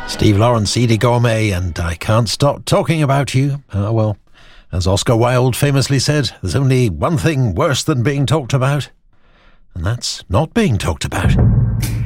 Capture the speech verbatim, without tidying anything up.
Steve Lawrence, Edie Gourmet, and I Can't Stop Talking About You. Ah, well, as Oscar Wilde famously said, there's only one thing worse than being talked about, and that's not being talked about.